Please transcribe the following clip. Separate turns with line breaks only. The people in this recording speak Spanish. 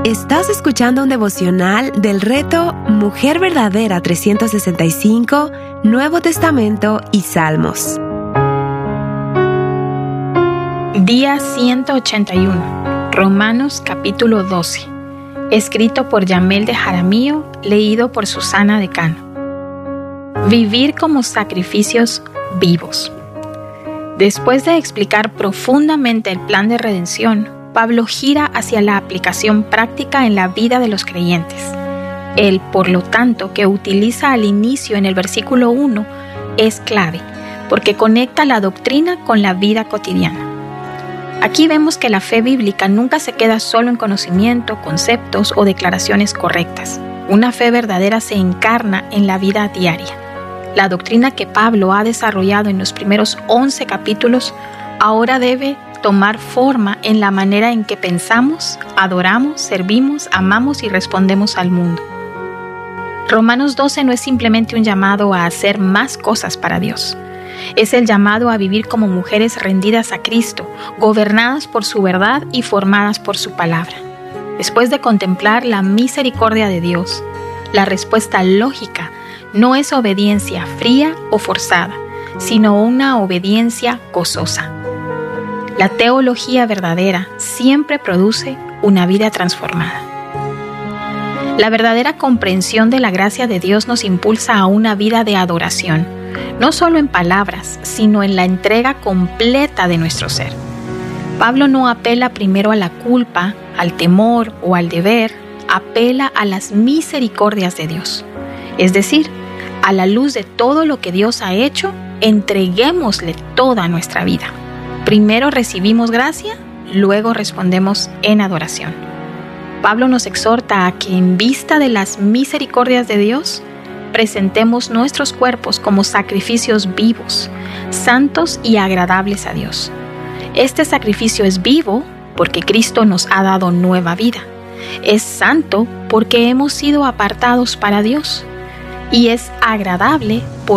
Estás escuchando un devocional del reto Mujer Verdadera 365, Nuevo Testamento y Salmos.
Día 181, Romanos capítulo 12, escrito por Yamel de Jaramillo, leído por Susana Decano. Vivir como sacrificios vivos. Después de explicar profundamente el plan de redención, Pablo gira hacia la aplicación práctica en la vida de los creyentes. El por lo tanto que utiliza al inicio en el versículo 1 es clave, porque conecta la doctrina con la vida cotidiana. Aquí vemos que la fe bíblica nunca se queda solo en conocimiento, conceptos o declaraciones correctas. Una fe verdadera se encarna en la vida diaria. La doctrina que Pablo ha desarrollado en los primeros 11 capítulos ahora debe tomar forma en la manera en que pensamos, adoramos, servimos, amamos y respondemos al mundo. Romanos 12 no es simplemente un llamado a hacer más cosas para Dios. Es el llamado a vivir como mujeres rendidas a Cristo, gobernadas por su verdad y formadas por su palabra. Después de contemplar la misericordia de Dios, la respuesta lógica no es obediencia fría o forzada, sino una obediencia gozosa. La teología verdadera siempre produce una vida transformada. La verdadera comprensión de la gracia de Dios nos impulsa a una vida de adoración, no solo en palabras, sino en la entrega completa de nuestro ser. Pablo no apela primero a la culpa, al temor o al deber, apela a las misericordias de Dios. Es decir, a la luz de todo lo que Dios ha hecho, entreguémosle toda nuestra vida. Primero recibimos gracia, luego respondemos en adoración. Pablo nos exhorta a que en vista de las misericordias de Dios, presentemos nuestros cuerpos como sacrificios vivos, santos y agradables a Dios. Este sacrificio es vivo porque Cristo nos ha dado nueva vida. Es santo porque hemos sido apartados para Dios. Y es agradable